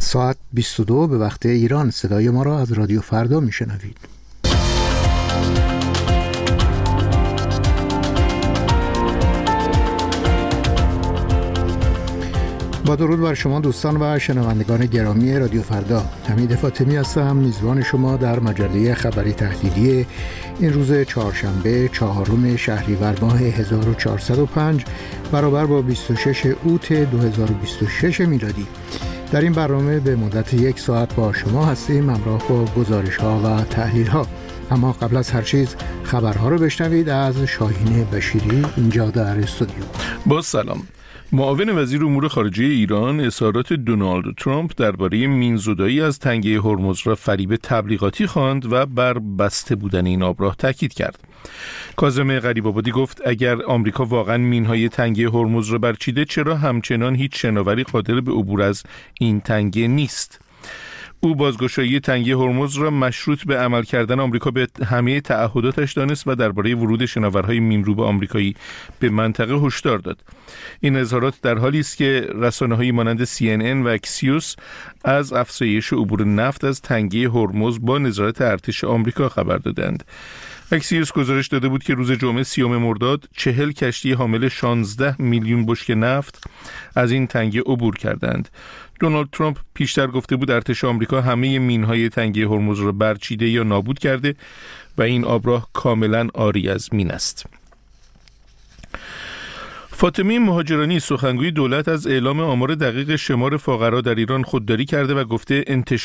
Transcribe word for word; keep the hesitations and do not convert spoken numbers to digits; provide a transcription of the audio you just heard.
ساعت بیست و دو به وقت ایران. صدای ما را از رادیو فردا میشنوید. با درود بر شما دوستان و شنوندگان گرامی رادیو فردا، حمید فاطمی هستم، میزبان شما در مجله خبری تحلیلی این روز چهارشنبه چهارم شهریور ماه هزار و چهارصد و پنج برابر با بیست و شش اوت دو هزار و بیست و شش میلادی. در این برنامه به مدت یک ساعت با شما هستیم، همراه با گزارش ها و تحلیل ها. اما قبل از هر چیز خبرها رو بشنوید از شاهین بشیری اینجا در استودیو. با سلام. معاون وزیر امور خارجه ایران اظهارات دونالد ترامپ درباره مینزدایی از تنگه هرمز را فریب تبلیغاتی خواند و بر بسته بودن این آبراه تاکید کرد. کاظم غریب‌آبادی گفت اگر آمریکا واقعا مینهای تنگه هرمز را برچیده، چرا همچنان هیچ شناوری قادر به عبور از این تنگه نیست؟ او بازگشایی تنگه هرمز را مشروط به عمل کردن آمریکا به همه تعهداتش دانست و درباره ورود شناورهای مینروب آمریکایی به منطقه هشدار داد. این اظهارات در حالی است که رسانه‌هایی مانند سی ان ان و اکسیوس از افزایش عبور نفت از تنگه هرمز با نظارت ارتش آمریکا خبر دادند. اکسیوس گزارش داده بود که روز جمعه سیوم مرداد چهل کشتی حامل شانزده میلیون بشکه نفت از این تنگه عبور کردند. دونالد ترامپ پیشتر گفته بود ارتش آمریکا همه مینهای تنگه هرمز را برچیده یا نابود کرده و این آبراه کاملا عاری از مین است. فاطمه مهاجرانی سخنگوی دولت از اعلام آمار دقیق شمار فقرا در ایران خودداری کرده و گفته انتشار